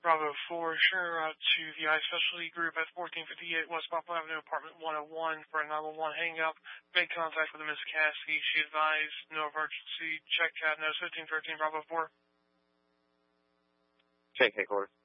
Bravo 4, sure, to the I Specialty Group at 1458 West Poplar Avenue, apartment 101 for a 911 hang-up. Made contact with Ms. Cassidy. She advised no emergency. Check cat nose 1513 Bravo 4. Check headquarters.